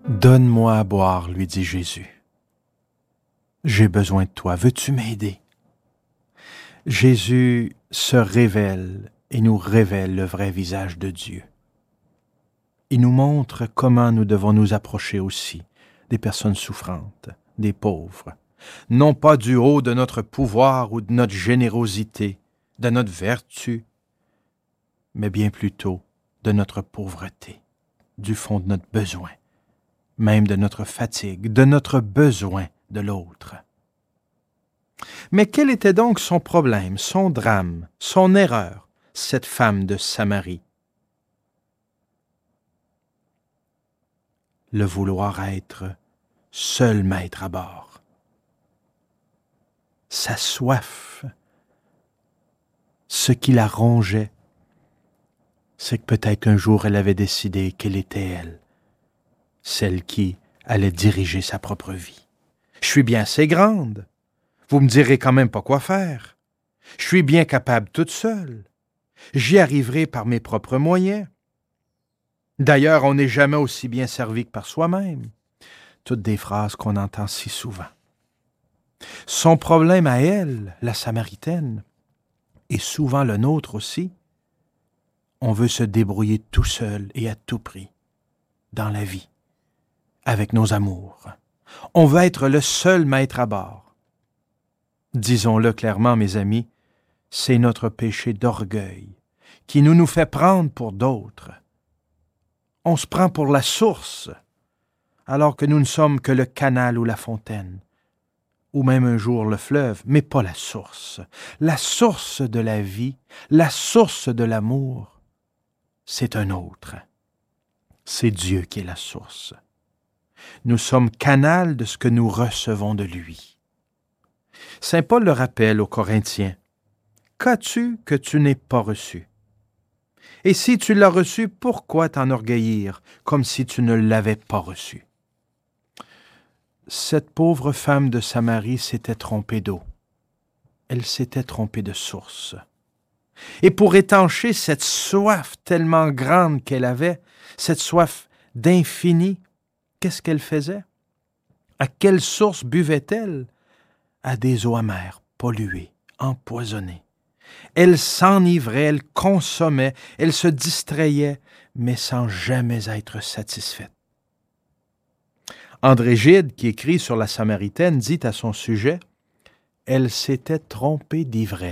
« Donne-moi à boire, lui dit Jésus. J'ai besoin de toi, veux-tu m'aider? » Jésus se révèle et nous révèle le vrai visage de Dieu. Il nous montre comment nous devons nous approcher aussi des personnes souffrantes, des pauvres, non pas du haut de notre pouvoir ou de notre générosité, de notre vertu, mais bien plutôt de notre pauvreté, du fond de notre besoin, même de notre fatigue, de notre besoin de l'autre. Mais quel était donc son problème, son drame, son erreur, cette femme de Samarie? Le vouloir être seul maître à bord. Sa soif, ce qui la rongeait, c'est que peut-être qu'un jour elle avait décidé qu'elle était elle, celle qui allait diriger sa propre vie. Je suis bien assez grande. Vous me direz quand même pas quoi faire. Je suis bien capable toute seule. J'y arriverai par mes propres moyens. D'ailleurs, on n'est jamais aussi bien servi que par soi-même. Toutes des phrases qu'on entend si souvent. Son problème à elle, la Samaritaine, et souvent le nôtre aussi, on veut se débrouiller tout seul et à tout prix dans la vie, avec nos amours. On veut être le seul maître à bord. Disons-le clairement, mes amis, c'est notre péché d'orgueil qui nous fait prendre pour d'autres. On se prend pour la source, alors que nous ne sommes que le canal ou la fontaine, ou même un jour le fleuve, mais pas la source. La source de la vie, la source de l'amour, c'est un autre. C'est Dieu qui est la source. Nous sommes canal de ce que nous recevons de lui. Saint Paul le rappelle aux Corinthiens. « Qu'as-tu que tu n'aies pas reçu? Et si tu l'as reçu, pourquoi t'enorgueillir comme si tu ne l'avais pas reçu? » Cette pauvre femme de Samarie s'était trompée d'eau. Elle s'était trompée de source. Et pour étancher cette soif tellement grande qu'elle avait, cette soif d'infini, qu'est-ce qu'elle faisait? À quelle source buvait-elle? À des eaux amères, polluées, empoisonnées. Elle s'enivrait, elle consommait, elle se distrayait, mais sans jamais être satisfaite. André Gide, qui écrit sur la Samaritaine, dit à son sujet « Elle s'était trompée d'ivresse. »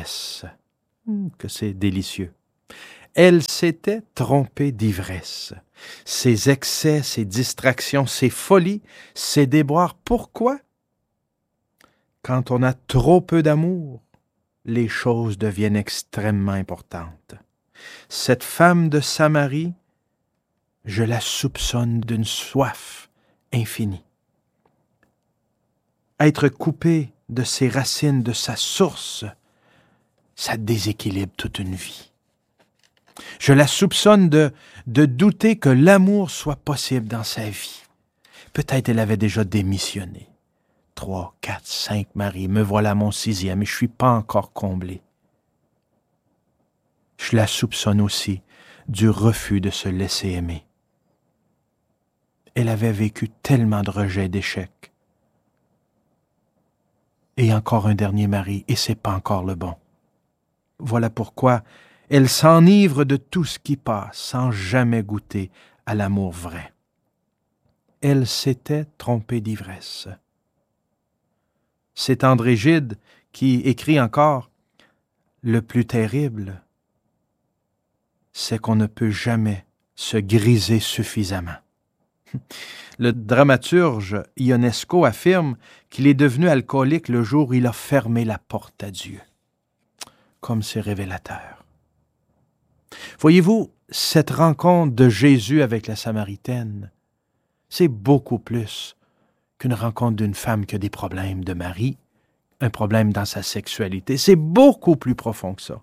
Que c'est délicieux. Elle s'était trompée d'ivresse. Ses excès, ses distractions, ses folies, ses déboires, pourquoi? Quand on a trop peu d'amour, les choses deviennent extrêmement importantes. Cette femme de Samarie, je la soupçonne d'une soif infinie. Être coupé de ses racines, de sa source, ça déséquilibre toute une vie. Je la soupçonne de douter que l'amour soit possible dans sa vie. Peut-être elle avait déjà démissionné. 3, 4, 5 maris, me voilà mon 6e et je ne suis pas encore comblé. Je la soupçonne aussi du refus de se laisser aimer. Elle avait vécu tellement de rejets et d'échecs. Et encore un dernier mari, et c'est pas encore le bon. Voilà pourquoi elle s'enivre de tout ce qui passe sans jamais goûter à l'amour vrai. Elle s'était trompée d'ivresse. C'est André Gide qui écrit encore « Le plus terrible, c'est qu'on ne peut jamais se griser suffisamment. » Le dramaturge Ionesco affirme qu'il est devenu alcoolique le jour où il a fermé la porte à Dieu. Comme c'est révélateur. Voyez-vous, cette rencontre de Jésus avec la Samaritaine, c'est beaucoup plus qu'une rencontre d'une femme qui a des problèmes de mari, un problème dans sa sexualité. C'est beaucoup plus profond que ça.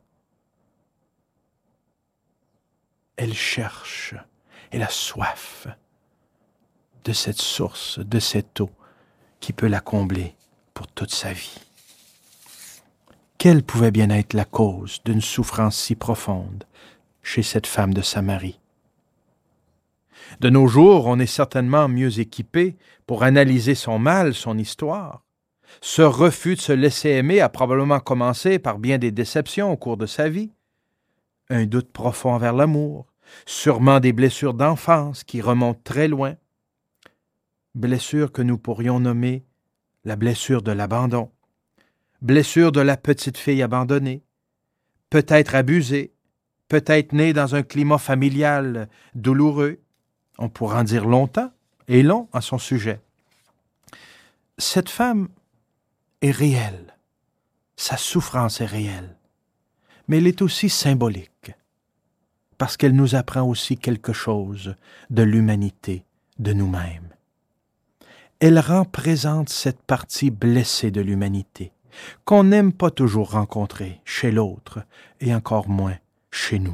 Elle cherche, elle a soif de cette source, de cette eau qui peut la combler pour toute sa vie. Quelle pouvait bien être la cause d'une souffrance si profonde chez cette femme de Samarie? De nos jours, on est certainement mieux équipé pour analyser son mal, son histoire. Ce refus de se laisser aimer a probablement commencé par bien des déceptions au cours de sa vie. Un doute profond envers l'amour, sûrement des blessures d'enfance qui remontent très loin. Blessures que nous pourrions nommer la blessure de l'abandon, blessure de la petite fille abandonnée, peut-être abusée, peut-être née dans un climat familial douloureux. On pourra en dire longtemps et long à son sujet. Cette femme est réelle, sa souffrance est réelle, mais elle est aussi symbolique, parce qu'elle nous apprend aussi quelque chose de l'humanité, de nous-mêmes. Elle rend présente cette partie blessée de l'humanité, qu'on n'aime pas toujours rencontrer chez l'autre, et encore moins chez nous.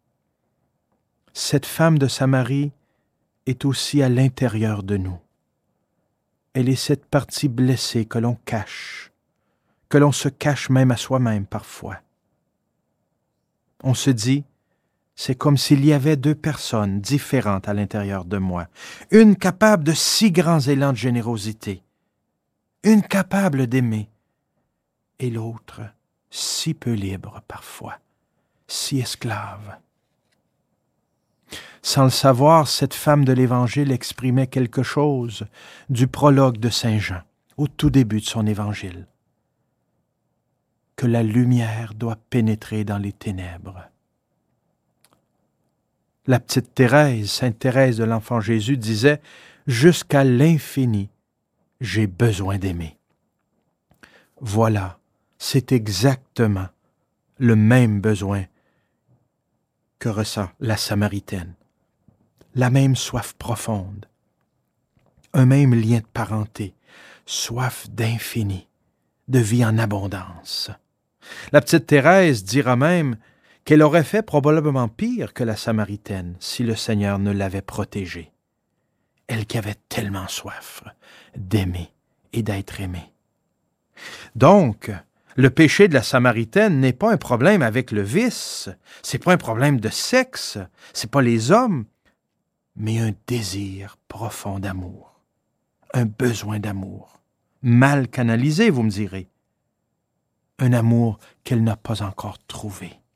Cette femme de Samarie est aussi à l'intérieur de nous. Elle est cette partie blessée que l'on cache, que l'on se cache même à soi-même parfois. On se dit, c'est comme s'il y avait deux personnes différentes à l'intérieur de moi, une capable de si grands élans de générosité, une capable d'aimer, et l'autre si peu libre parfois, si esclave. Sans le savoir, cette femme de l'Évangile exprimait quelque chose du prologue de Saint Jean, au tout début de son Évangile, que la lumière doit pénétrer dans les ténèbres. La petite Thérèse, Sainte Thérèse de l'Enfant Jésus, disait « Jusqu'à l'infini, j'ai besoin d'aimer. » Voilà, c'est exactement le même besoin que ressent la Samaritaine. La même soif profonde, un même lien de parenté, soif d'infini, de vie en abondance. La petite Thérèse dira même qu'elle aurait fait probablement pire que la Samaritaine si le Seigneur ne l'avait protégée. Elle qui avait tellement soif d'aimer et d'être aimée. Donc, le péché de la Samaritaine n'est pas un problème avec le vice, c'est pas un problème de sexe, c'est pas les hommes, mais un désir profond d'amour, un besoin d'amour, mal canalisé, vous me direz, un amour qu'elle n'a pas encore trouvé.